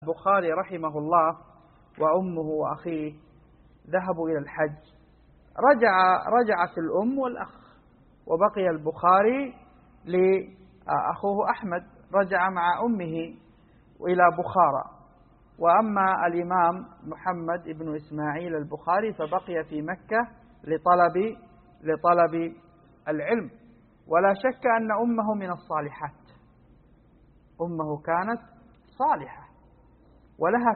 البخاري رحمه الله وأمه وأخيه ذهبوا إلى الحج. رجعت الأم والأخ، وبقي البخاري لأخوه أحمد، رجع مع أمه إلى بخارى. وأما الإمام محمد بن إسماعيل البخاري فبقي في مكة لطلب العلم. ولا شك أن أمه من الصالحات، أمه كانت صالحة ولها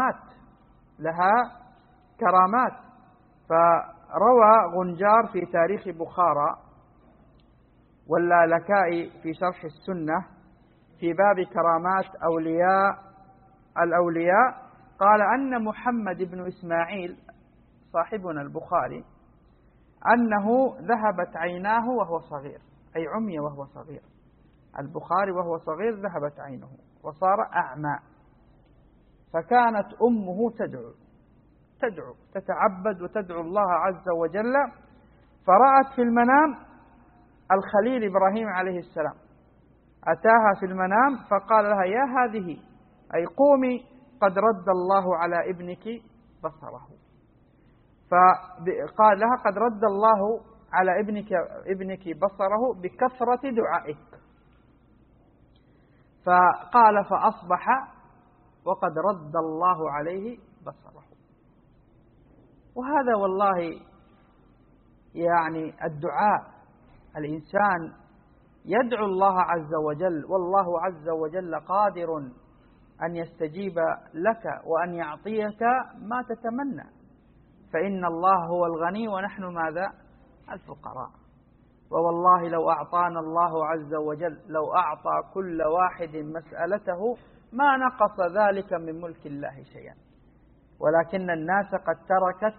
كرامات. فروى غنجار في تاريخ بخارى واللالكائي في شرح السنة في باب كرامات الأولياء، قال أن محمد بن إسماعيل صاحبنا البخاري أنه ذهبت عيناه وهو صغير، أي عمي وهو صغير. البخاري وهو صغير ذهبت عينه وصار أعمى، فكانت أمه تدعو تتعبد وتدعو الله عز وجل، فرأت في المنام الخليل إبراهيم عليه السلام، أتاها في المنام فقال لها: يا هذه، أي قومي، قد رد الله على ابنك بصره. فقال لها: قد رد الله على ابنك بصره بكثرة دعائك. فقال: فأصبح وقد رد الله عليه بصره. وهذا والله يعني الدعاء، الإنسان يدعو الله عز وجل، والله عز وجل قادر أن يستجيب لك وأن يعطيك ما تتمنى، فإن الله هو الغني ونحن ماذا؟ الفقراء. ووالله لو أعطانا الله عز وجل، لو أعطى كل واحد مسألته ما نقص ذلك من ملك الله شيئا، ولكن الناس قد تركت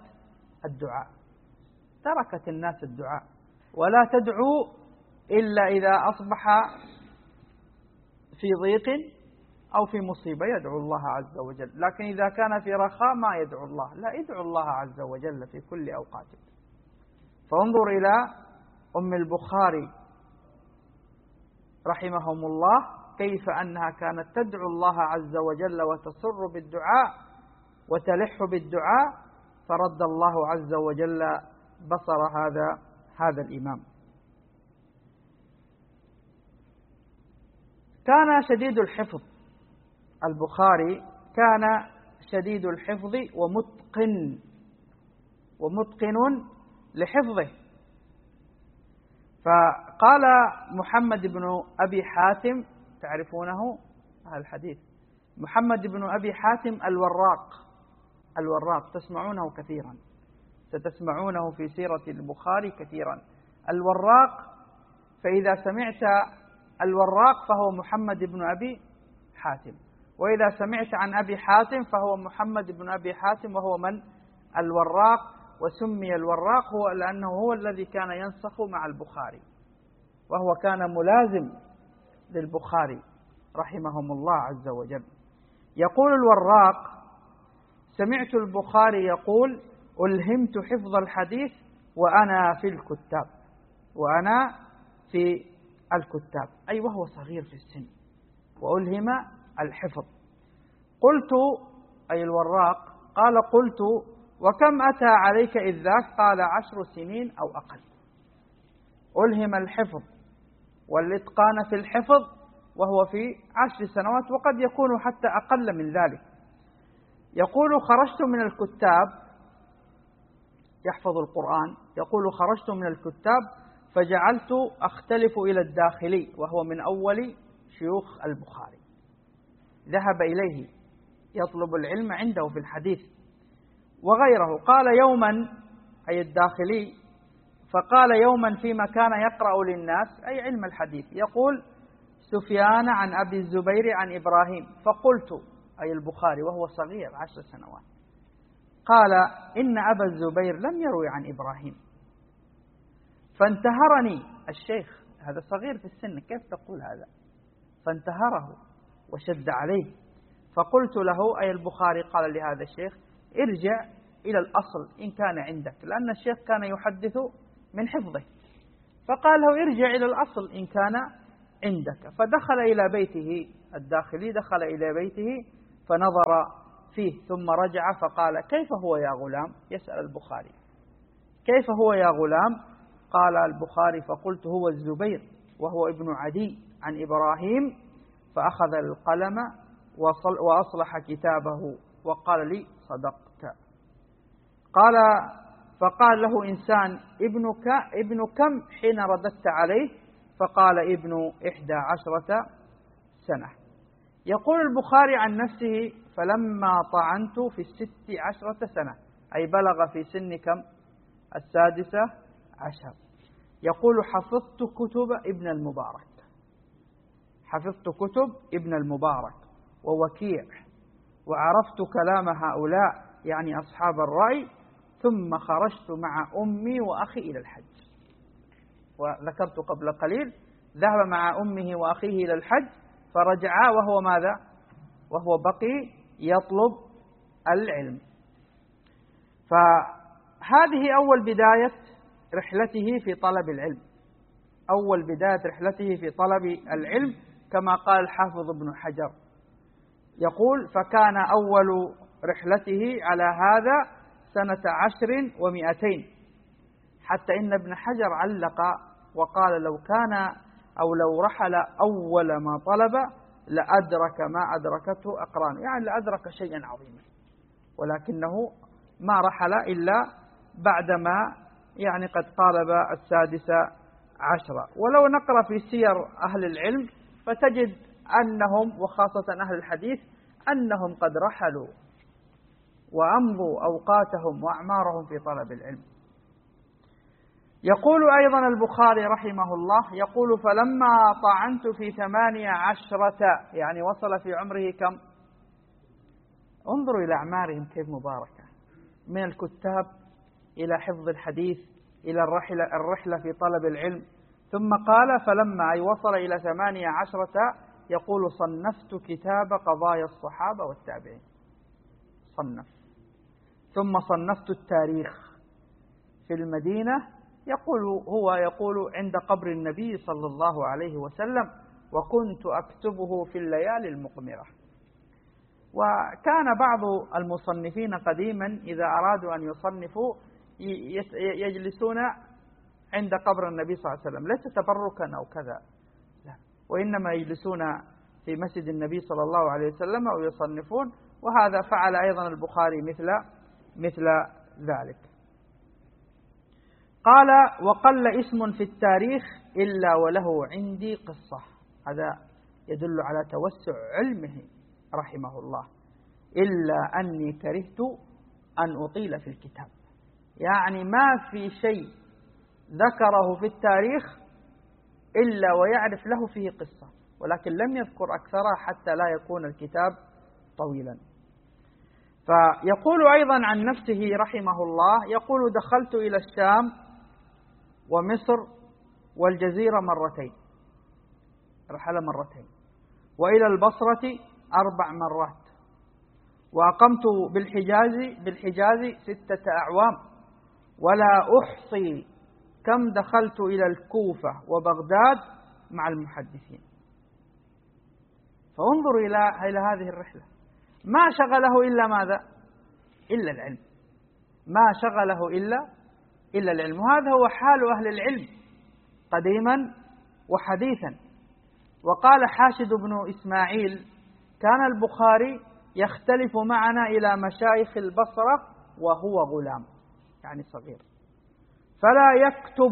الناس الدعاء، ولا تدعو إلا إذا أصبح في ضيق أو في مصيبة يدعو الله عز وجل، لكن إذا كان في رخاء ما يدعو الله، لا، يدعو الله عز وجل في كل أوقاته. فانظر إلى أم البخاري رحمهم الله كيف أنها كانت تدعو الله عز وجل وتصر بالدعاء وتلح بالدعاء، فرد الله عز وجل بصر هذا الإمام. كان شديد الحفظ، البخاري كان شديد الحفظ ومتقن لحفظه. فقال محمد بن أبي حاتم، تعرفونه هذا الحديث، محمد بن أبي حاتم الوراق تسمعونه كثيرا، ستسمعونه في سيرة البخاري كثيرا. الوراق، فإذا سمعت الوراق فهو محمد بن أبي حاتم، وإذا سمعت عن أبي حاتم فهو محمد بن أبي حاتم، وهو من؟ الوراق. وسمي الوراق هو لأنه هو الذي كان ينسخ مع البخاري، وهو كان ملازم للبخاري رحمهم الله عز وجل. يقول الوراق: سمعت البخاري يقول: ألهمت حفظ الحديث وأنا في الكتاب، أي وهو صغير في السن، وألهم الحفظ. قلت، أي الوراق قال: قلت: وكم أتى عليك إذ ذاك؟ قال: 10 سنين أو أقل. ألهم الحفظ والإتقان في الحفظ وهو في 10 سنوات، وقد يكون حتى أقل من ذلك. يقول: خرجت من الكتاب، يحفظ القرآن، يقول: خرجت من الكتاب فجعلت أختلف إلى الداخلي، وهو من أول شيوخ البخاري، ذهب إليه يطلب العلم عنده في الحديث وغيره. قال يوما، أي الداخلي، فقال يوما فيما كان يقرأ للناس، أي علم الحديث، يقول: سفيان عن أبي الزبير عن إبراهيم، فقلت، أي البخاري وهو صغير 10 سنوات، قال: إن أبا الزبير لم يروي عن إبراهيم. فانتهرني الشيخ، هذا صغير في السن، كيف تقول هذا؟ فانتهره وشد عليه. فقلت له، أي البخاري قال لهذا الشيخ: ارجع إلى الأصل إن كان عندك، لأن الشيخ كان يحدث من حفظه، فقال له: ارجع إلى الأصل إن كان عندك. فدخل إلى بيته، الداخلي دخل إلى بيته فنظر فيه ثم رجع فقال: كيف هو يا غلام؟ يسأل البخاري: كيف هو يا غلام؟ قال البخاري: فقلت: هو الزبير وهو ابن عدي عن إبراهيم. فأخذ القلم وأصلح كتابه وقال لي: صدقت. فقال له إنسان: ابن كم حين رددت عليه؟ فقال: ابن 11 سنة. يقول البخاري عن نفسه: فلما طعنت في 16 سنة، أي بلغ في سن كم؟ 16. يقول: حفظت كتب ابن المبارك، حفظت كتب ابن المبارك ووكيع، وعرفت كلام هؤلاء يعني أصحاب الرأي، ثم خرجت مع أمي وأخي إلى الحج. وذكرت قبل قليل ذهب مع أمه وأخيه إلى الحج، فرجعا وهو ماذا؟ وهو بقي يطلب العلم. فهذه أول بداية رحلته في طلب العلم، أول بداية رحلته في طلب العلم، كما قال الحافظ ابن حجر، يقول: فكان أول رحلته على هذا سنة 10 و200. حتى إن ابن حجر علق وقال: لو كان أو لو رحل أول ما طلب لأدرك ما أدركته أقرانه، يعني لأدرك شيئا عظيما، ولكنه ما رحل إلا بعدما يعني قد قارب 16. ولو نقرأ في سير أهل العلم فتجد أنهم، وخاصة أهل الحديث، أنهم قد رحلوا وأمضوا أوقاتهم وأعمارهم في طلب العلم. يقول أيضا البخاري رحمه الله، يقول: فلما طعنت في 18، يعني وصل في عمره كم؟ انظروا إلى أعمارهم كيف مباركة، من الكتاب إلى حفظ الحديث إلى الرحلة في طلب العلم. ثم قال: فلما أي وصل إلى 18، يقول: صنفت كتاب قضايا الصحابة والتابعين، صنف. ثم صنفت التاريخ في المدينة، يقول عند قبر النبي صلى الله عليه وسلم، وكنت أكتبه في الليالي المقمرة. وكان بعض المصنفين قديما إذا أرادوا أن يصنفوا يجلسون عند قبر النبي صلى الله عليه وسلم، ليس تبركا أو كذا، لا، وإنما يجلسون في مسجد النبي صلى الله عليه وسلم أو يصنفون. وهذا فعل أيضا البخاري مثل ذلك. قال: وقل اسم في التاريخ إلا وله عندي قصة. هذا يدل على توسع علمه رحمه الله. إلا أني كرهت أن أطيل في الكتاب، يعني ما في شيء ذكره في التاريخ إلا ويعرف له فيه قصة، ولكن لم يذكر أكثرها حتى لا يكون الكتاب طويلا. فيقول أيضا عن نفسه رحمه الله، يقول: دخلت إلى الشام ومصر والجزيرة مرتين، رحل مرتين، وإلى البصرة 4 مرات، وأقمت بالحجاز 6 أعوام، ولا أحصي كم دخلت إلى الكوفة وبغداد مع المحدثين. فانظروا إلى هذه الرحلة، ما شغله إلا ماذا؟ إلا العلم، ما شغله إلا العلم. وهذا هو حال أهل العلم قديما وحديثا. وقال حاشد بن إسماعيل: كان البخاري يختلف معنا إلى مشايخ البصرة وهو غلام، يعني صغير، فلا يكتب،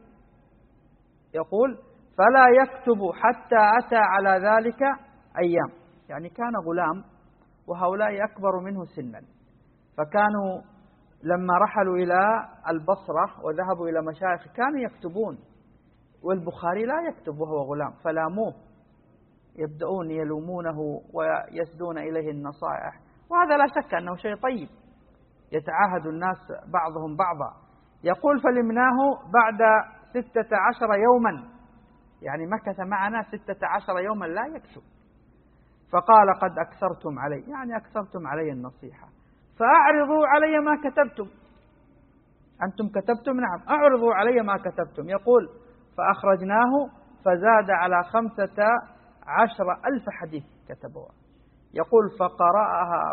يقول: فلا يكتب حتى أتى على ذلك أيام، يعني كان غلام وهؤلاء أكبر منه سنا، فكانوا لما رحلوا إلى البصرة وذهبوا إلى مشايخ كانوا يكتبون، والبخاري لا يكتب وهو غلام، فلاموه، يبدأون يلومونه ويسدون إليه النصائح. وهذا لا شك أنه شيء طيب، يتعاهد الناس بعضهم بعضا. يقول: فلمناه بعد 16 يوما، يعني مكث معنا 16 يوما لا يكتب. فقال: قد أكثرتم علي، يعني أكثرتم علي النصيحة، فأعرضوا علي ما كتبتم. أنتم كتبتم؟ نعم، أعرضوا علي ما كتبتم. يقول: فأخرجناه فزاد على 15,000 حديث كتبوها، يقول فقرأها